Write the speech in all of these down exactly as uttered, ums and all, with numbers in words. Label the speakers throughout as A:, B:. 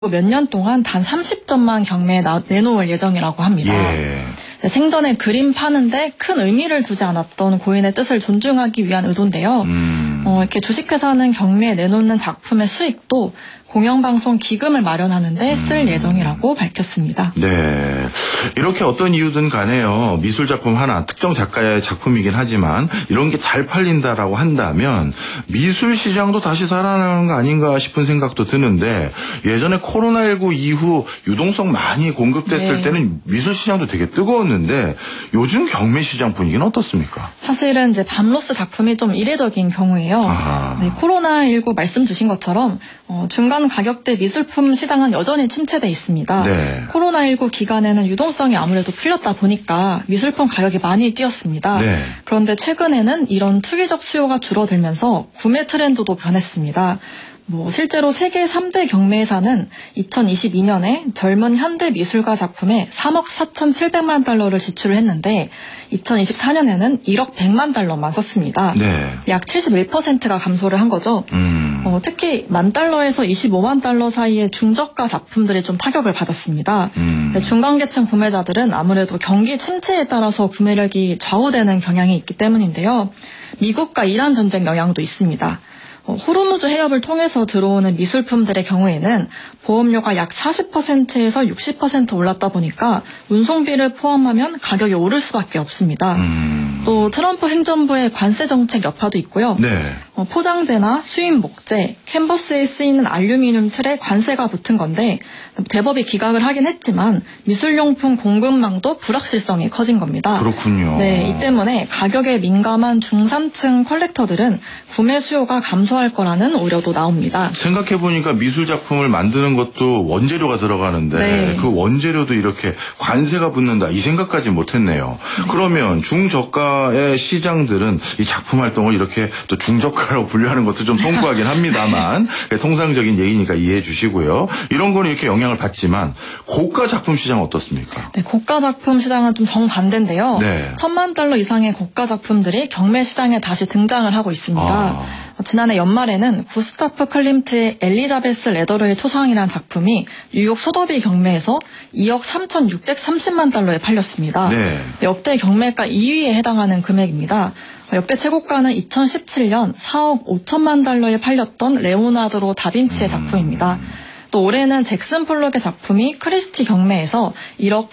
A: 몇 년 동안 단 삼십 점만 경매에 나, 내놓을 예정이라고 합니다.
B: 예.
A: 생전에 그림 파는데 큰 의미를 두지 않았던 고인의 뜻을 존중하기 위한 의도인데요.
B: 음.
A: 어, 이렇게 주식회사는 경매에 내놓는 작품의 수익도 공영방송 기금을 마련하는데 쓸
B: 음.
A: 예정이라고 밝혔습니다.
B: 네. 이렇게 어떤 이유든 간에요. 미술 작품 하나, 특정 작가의 작품이긴 하지만 이런 게 잘 팔린다라고 한다면 미술 시장도 다시 살아나는 거 아닌가 싶은 생각도 드는데 예전에 코로나십구 이후 유동성 많이 공급됐을
A: 네.
B: 때는 미술 시장도 되게 뜨거웠는데 요즘 경매 시장 분위기는 어떻습니까?
A: 사실은 이제 밤로스 작품이 좀 이례적인 경우예요.
B: 아.
A: 네, 코로나십구 말씀 주신 것처럼 어, 중간 가격대 미술품 시장은 여전히 침체돼 있습니다.
B: 네.
A: 코로나십구 기간에는 유동성이 아무래도 풀렸다 보니까 미술품 가격이 많이 뛰었습니다.
B: 네.
A: 그런데 최근에는 이런 투기적 수요가 줄어들면서 구매 트렌드도 변했습니다. 뭐 실제로 세계 삼 대 경매회사는 이천이십이 년에 젊은 현대 미술가 작품에 삼억 사천칠백만 달러를 지출을 했는데 이천이십사 년에는 일억 백만 달러만 썼습니다.
B: 네.
A: 약 칠십일 퍼센트가 감소를 한 거죠.
B: 음.
A: 어, 특히 만 달러에서 이십오만 달러 사이의 중저가 작품들이 좀 타격을 받았습니다.
B: 음.
A: 네, 중간계층 구매자들은 아무래도 경기 침체에 따라서 구매력이 좌우되는 경향이 있기 때문인데요. 미국과 이란 전쟁 영향도 있습니다. 어, 호르무즈 해협을 통해서 들어오는 미술품들의 경우에는 보험료가 약 사십 퍼센트에서 육십 퍼센트 올랐다 보니까 운송비를 포함하면 가격이 오를 수밖에 없습니다.
B: 음.
A: 또 트럼프 행정부의 관세 정책 여파도 있고요.
B: 네.
A: 어, 포장재나 수입 목재, 캔버스에 쓰이는 알루미늄 틀에 관세가 붙은 건데 대법이 기각을 하긴 했지만 미술용품 공급망도 불확실성이 커진 겁니다.
B: 그렇군요.
A: 네, 이 때문에 가격에 민감한 중산층 컬렉터들은 구매 수요가 감소할 거라는 우려도 나옵니다.
B: 생각해보니까 미술 작품을 만드는 것도 원재료가 들어가는데
A: 네.
B: 그 원재료도 이렇게 관세가 붙는다 이 생각까지 못했네요. 네. 그러면 중저가의 시장들은 이 작품 활동을 이렇게 또 중저가라고 분류하는 것도 좀 송구하긴 합니다만 통상적인 얘기니까 이해해 주시고요. 이런 거는 이렇게 영향을 받지만 고가 작품 시장 어떻습니까?
A: 네, 고가 작품 시장은 좀 정반대인데요.
B: 네.
A: 천만 달러 이상의 고가 작품들이 경매 시장에 다시 등장을 하고 있습니다.
B: 아.
A: 지난해 연말에는 구스타프 클림트의 엘리자베스 레더르의 초상이라는 작품이 뉴욕 소더비 경매에서 이억 삼천육백삼십만 달러에 팔렸습니다.
B: 네.
A: 역대 경매가 이 위에 해당하는 금액입니다. 역대 최고가는 이천십칠 년 사억 오천만 달러에 팔렸던 레오나르도 다빈치의 작품입니다. 또 올해는 잭슨 폴록의 작품이 크리스티 경매에서 일억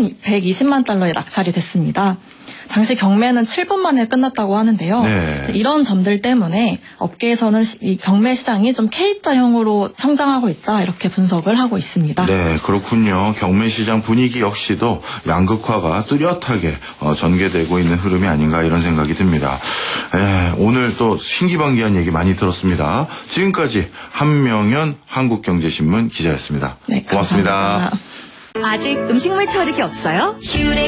A: 팔천백이십만 달러에 낙찰이 됐습니다. 당시 경매는 칠 분 만에 끝났다고 하는데요.
B: 네.
A: 이런 점들 때문에 업계에서는 이 경매 시장이 좀 K자형으로 성장하고 있다 이렇게 분석을 하고 있습니다.
B: 네, 그렇군요. 경매 시장 분위기 역시도 양극화가 뚜렷하게 어, 전개되고 있는 흐름이 아닌가 이런 생각이 듭니다. 에, 오늘 또 신기반기한 얘기 많이 들었습니다. 지금까지 한명현 한국경제신문 기자였습니다.
A: 네,
B: 고맙습니다.
A: 감사합니다.
C: 아직 음식물 처리기 없어요?